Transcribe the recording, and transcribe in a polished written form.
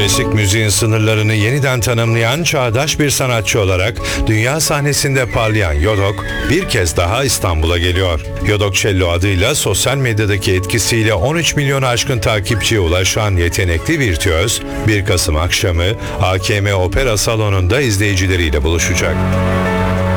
Klasik müziğin sınırlarını yeniden tanımlayan çağdaş bir sanatçı olarak dünya sahnesinde parlayan Yodok bir kez daha İstanbul'a geliyor. Yodok Cello adıyla sosyal medyadaki etkisiyle 13 milyonu aşkın takipçiye ulaşan yetenekli virtüöz 1 Kasım akşamı AKM Opera Salonu'nda izleyicileriyle buluşacak.